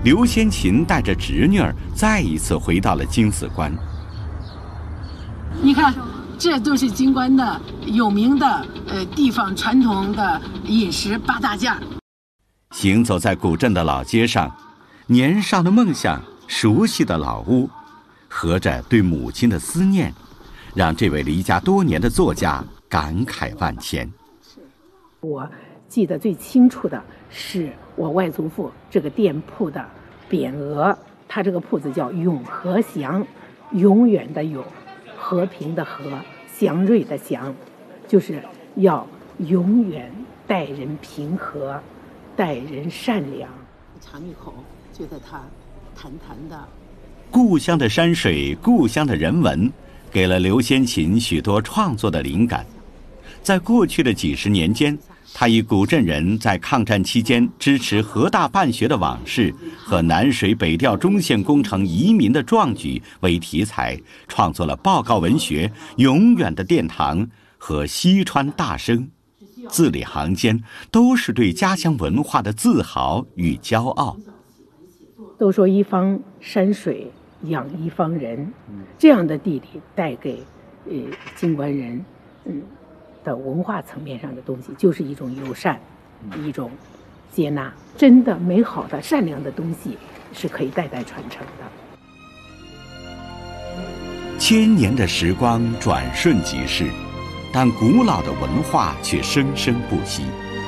刘先勤带着侄女儿再一次回到了京子关。 你看，这都是京关的有名的地方传统的饮食八大件。 行走在古镇的老街上，年少的梦想，熟悉的老屋，合着对母亲的思念，让这位离家多年的作家感慨万千。 我记得最清楚的是我外祖父这个店铺的匾额，他这个铺子叫永和祥，永远的永，和平的和，祥瑞的祥，就是要永远待人平和，待人善良。 尝一口，觉得它弹弹的。 故乡的山水，故乡的人文，给了刘先勤许多创作的灵感。在过去的几十年间，他以古镇人在抗战期间支持河大办学的往事和南水北调中线工程移民的壮举为题材，创作了报告文学《永远的殿堂》和《西川大声》，字里行间都是对家乡文化的自豪与骄傲。 都说一方山水养一方人，这样的地理带给京关人的文化层面上的东西，就是一种友善，一种接纳。真的美好的善良的东西是可以代代传承的。 千年的时光转瞬即逝，但古老的文化却生生不息。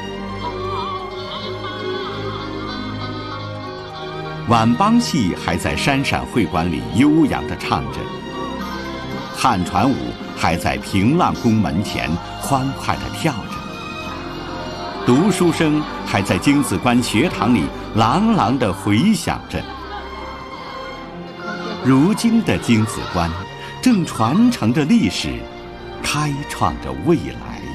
晚邦戏还在山陕会馆里悠扬地唱着，汉传舞还在平浪宫门前欢快地跳着，读书声还在京子关学堂里朗朗地回响着。如今的京子关正传承着历史，开创着未来。